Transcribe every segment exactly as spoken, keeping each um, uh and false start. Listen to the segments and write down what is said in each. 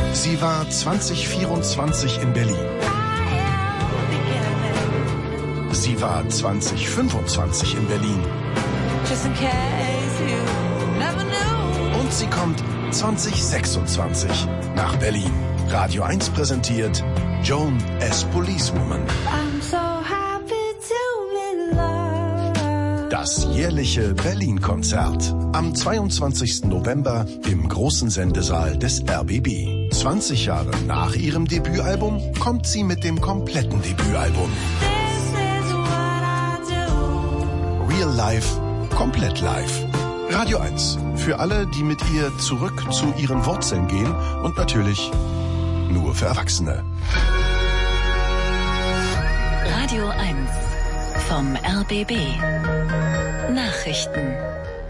Sie war zwanzig vierundzwanzig in Berlin. Sie war zwanzig fünfundzwanzig in Berlin. Und sie kommt zwanzig sechsundzwanzig nach Berlin. Radio eins präsentiert Joan as Policewoman. Das jährliche Berlin-Konzert. Am zweiundzwanzigsten November im großen Sendesaal des R B B. zwanzig Jahre nach ihrem Debütalbum kommt sie mit dem kompletten Debütalbum. Real Life, komplett live. Radio eins. Für alle, die mit ihr zurück zu ihren Wurzeln gehen und natürlich nur für Erwachsene. Radio eins vom R B B. Nachrichten.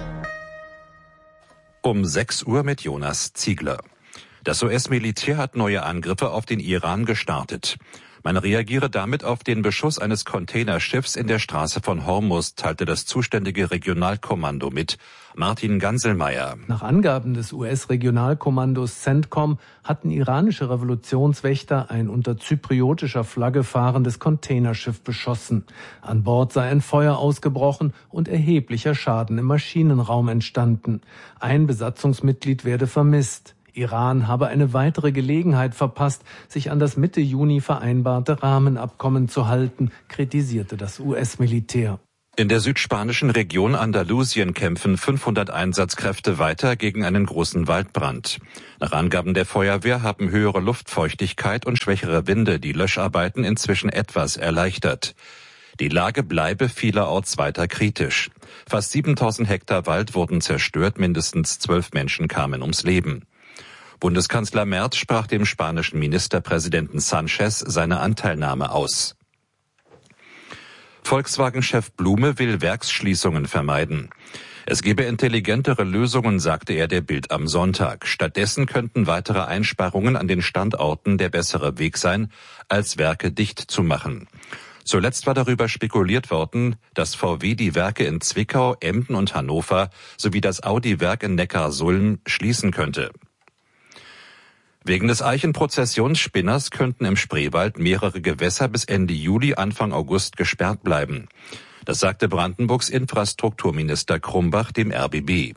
Um sechs Uhr mit Jonas Ziegler. Das U S-Militär hat neue Angriffe auf den Iran gestartet. Man reagiere damit auf den Beschuss eines Containerschiffs in der Straße von Hormuz, teilte das zuständige Regionalkommando mit. Martin Ganselmeier. Nach Angaben des U S-Regionalkommandos CENTCOM hatten iranische Revolutionswächter ein unter zypriotischer Flagge fahrendes Containerschiff beschossen. An Bord sei ein Feuer ausgebrochen und erheblicher Schaden im Maschinenraum entstanden. Ein Besatzungsmitglied werde vermisst. Iran habe eine weitere Gelegenheit verpasst, sich an das Mitte Juni vereinbarte Rahmenabkommen zu halten, kritisierte das U S-Militär. In der südspanischen Region Andalusien kämpfen fünfhundert Einsatzkräfte weiter gegen einen großen Waldbrand. Nach Angaben der Feuerwehr haben höhere Luftfeuchtigkeit und schwächere Winde die Löscharbeiten inzwischen etwas erleichtert. Die Lage bleibe vielerorts weiter kritisch. Fast siebentausend Hektar Wald wurden zerstört, mindestens zwölf Menschen kamen ums Leben. Bundeskanzler Merz sprach dem spanischen Ministerpräsidenten Sanchez seine Anteilnahme aus. Volkswagen-Chef Blume will Werksschließungen vermeiden. Es gebe intelligentere Lösungen, sagte er der Bild am Sonntag. Stattdessen könnten weitere Einsparungen an den Standorten der bessere Weg sein, als Werke dicht zu machen. Zuletzt war darüber spekuliert worden, dass V W die Werke in Zwickau, Emden und Hannover sowie das Audi-Werk in Neckarsulm schließen könnte. Wegen des Eichenprozessionsspinners könnten im Spreewald mehrere Gewässer bis Ende Juli, Anfang August gesperrt bleiben. Das sagte Brandenburgs Infrastrukturminister Krumbach dem R B B.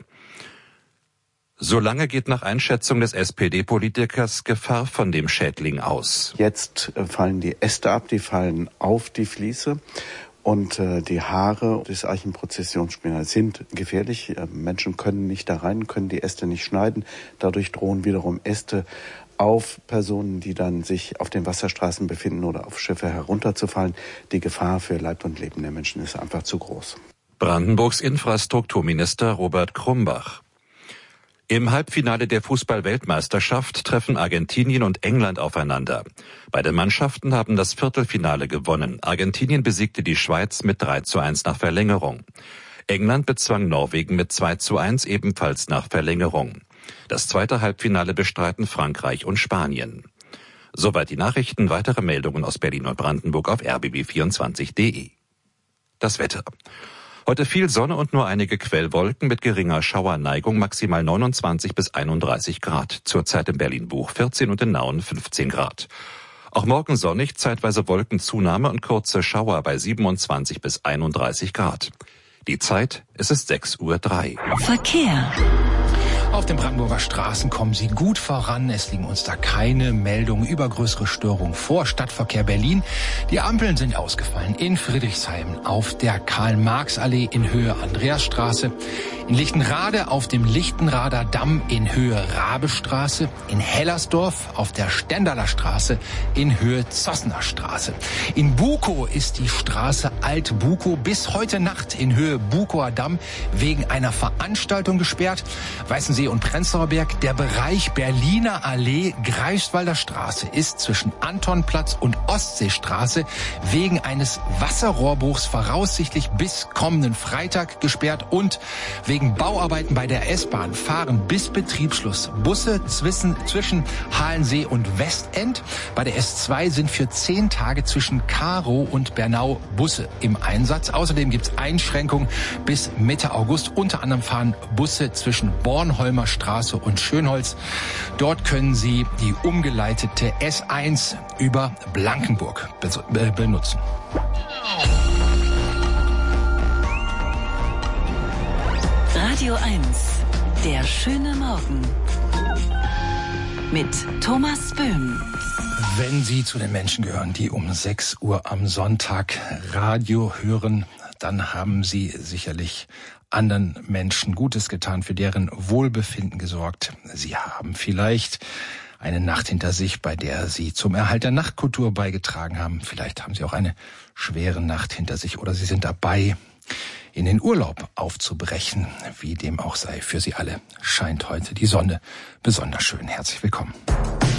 Solange geht nach Einschätzung des S P D-Politikers Gefahr von dem Schädling aus. Jetzt fallen die Äste ab, die fallen auf die Fliese. Und äh, die Haare des Eichenprozessionsspinners sind gefährlich. Äh, Menschen können nicht da rein, können die Äste nicht schneiden. Dadurch drohen wiederum Äste auf Personen, die dann sich auf den Wasserstraßen befinden oder auf Schiffe herunterzufallen. Die Gefahr für Leib und Leben der Menschen ist einfach zu groß. Brandenburgs Infrastrukturminister Robert Krumbach. Im Halbfinale der Fußball-Weltmeisterschaft treffen Argentinien und England aufeinander. Beide Mannschaften haben das Viertelfinale gewonnen. Argentinien besiegte die Schweiz mit drei zu eins nach Verlängerung. England bezwang Norwegen mit zwei zu eins ebenfalls nach Verlängerung. Das zweite Halbfinale bestreiten Frankreich und Spanien. Soweit die Nachrichten. Weitere Meldungen aus Berlin und Brandenburg auf r b b vierundzwanzig punkt d e. Das Wetter. Heute viel Sonne und nur einige Quellwolken mit geringer Schauerneigung, maximal neunundzwanzig bis einunddreißig Grad. Zurzeit in Berlin-Buch vierzehn und in Nauen fünfzehn Grad. Auch morgen sonnig, zeitweise Wolkenzunahme und kurze Schauer bei siebenundzwanzig bis einunddreißig Grad. Die Zeit, es ist sechs Uhr drei. Verkehr. Auf den Brandenburger Straßen kommen Sie gut voran. Es liegen uns da keine Meldungen über größere Störungen vor. Stadtverkehr Berlin. Die Ampeln sind ausgefallen in Friedrichshain auf der Karl-Marx-Allee in Höhe Andreasstraße, in Lichtenrade auf dem Lichtenrader Damm in Höhe Rabestraße, in Hellersdorf auf der Stendaler Straße in Höhe Zossener Straße. In Bukow ist die Straße Alt-Bukow bis heute Nacht in Höhe Bukower Damm wegen einer Veranstaltung gesperrt. Weißensee und Prenzlauer Berg, der Bereich Berliner Allee, Greifswalder Straße ist zwischen Antonplatz und Ostseestraße wegen eines Wasserrohrbruchs voraussichtlich bis kommenden Freitag gesperrt und wegen Bauarbeiten bei der S-Bahn fahren bis Betriebsschluss Busse zwischen, zwischen Halensee und Westend. Bei der S zwei sind für zehn Tage zwischen Karow und Bernau Busse im Einsatz. Außerdem gibt es Einschränkungen bis Mitte August. Unter anderem fahren Busse zwischen Bornholm Stockholmer Straße und Schönholz. Dort können Sie die umgeleitete S eins über Blankenburg benutzen. Radio eins, der schöne Morgen. Mit Thomas Böhm. Wenn Sie zu den Menschen gehören, die um sechs Uhr am Sonntag Radio hören, dann haben Sie sicherlich anderen Menschen Gutes getan, für deren Wohlbefinden gesorgt. Sie haben vielleicht eine Nacht hinter sich, bei der Sie zum Erhalt der Nachtkultur beigetragen haben. Vielleicht haben Sie auch eine schwere Nacht hinter sich oder Sie sind dabei, in den Urlaub aufzubrechen. Wie dem auch sei, für Sie alle scheint heute die Sonne besonders schön. Herzlich willkommen.